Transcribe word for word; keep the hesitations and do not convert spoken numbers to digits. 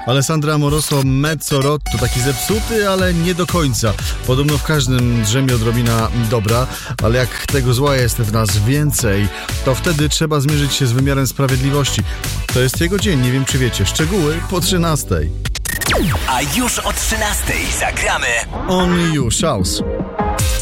Alessandra Amoroso Mezzo Rotto, taki zepsuty, ale nie do końca. Podobno w każdym drzemie odrobina dobra, ale jak tego zła jest w nas więcej, to wtedy trzeba zmierzyć się z wymiarem sprawiedliwości. To jest jego dzień, nie wiem czy wiecie. Szczegóły po trzynastej. A już o trzynastej zagramy Only You, Shouse.